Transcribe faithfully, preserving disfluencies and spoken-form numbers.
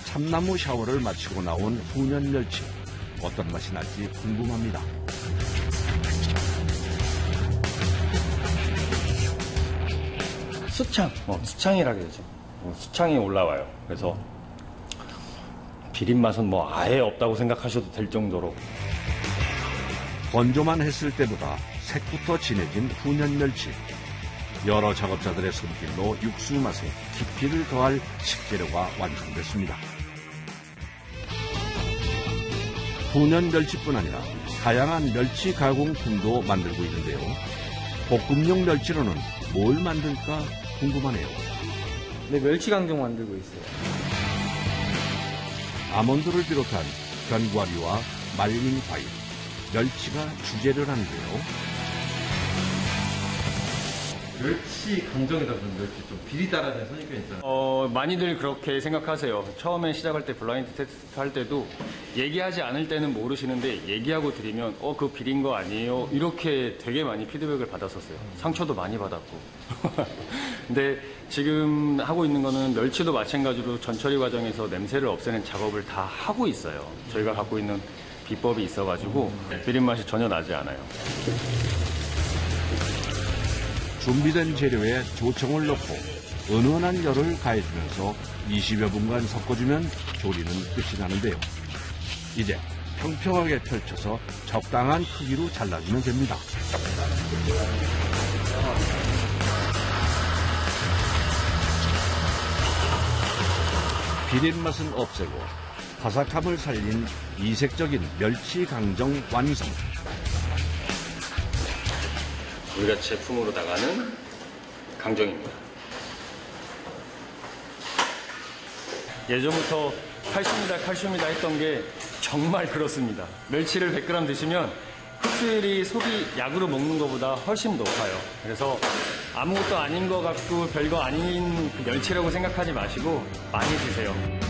참나무 샤워를 마치고 나온 훈연 멸치. 어떤 맛이 날지 궁금합니다. 수창, 어, 수창이라 그러죠. 어, 수창이 올라와요. 그래서 비린 맛은 뭐 아예 없다고 생각하셔도 될 정도로. 건조만 했을 때보다 색부터 진해진 훈연 멸치. 여러 작업자들의 손길로 육수 맛에 깊이를 더할 식재료가 완성됐습니다. 훈연 멸치뿐 아니라 다양한 멸치 가공품도 만들고 있는데요. 볶음용 멸치로는 뭘 만들까 궁금하네요. 네, 멸치 강정 만들고 있어요. 아몬드를 비롯한 견과류와 말린 과일, 멸치가 주재를 하는데요. 멸치 강정에다 그런 멸치 좀 비리다라는 선입견이 있잖아요. 어, 많이들 그렇게 생각하세요. 처음에 시작할 때 블라인드 테스트 할 때도 얘기하지 않을 때는 모르시는데 얘기하고 드리면 어, 그거 비린 거 아니에요? 이렇게 되게 많이 피드백을 받았었어요. 상처도 많이 받았고. 근데 지금 하고 있는 거는 멸치도 마찬가지로 전처리 과정에서 냄새를 없애는 작업을 다 하고 있어요. 저희가 갖고 있는 비법이 있어가지고 비린 맛이 전혀 나지 않아요. 준비된 재료에 조청을 넣고 은은한 열을 가해주면서 이십여 분간 섞어주면 조리는 끝이 나는데요. 이제 평평하게 펼쳐서 적당한 크기로 잘라주면 됩니다. 비린 맛은 없애고 바삭함을 살린 이색적인 멸치 강정 완성. 우리가 제품으로 나가는 강정입니다. 예전부터 칼슘이다 칼슘이다 했던 게 정말 그렇습니다. 멸치를 백 그램 드시면 흡수율이 소비 약으로 먹는 것보다 훨씬 높아요. 그래서 아무것도 아닌 것 같고 별거 아닌 그 멸치라고 생각하지 마시고 많이 드세요.